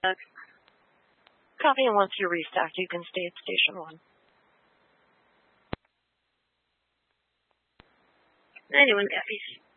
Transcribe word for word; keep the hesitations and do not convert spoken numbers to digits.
Copy, and once you're restacked, you can stay at station one. ninety-one copies.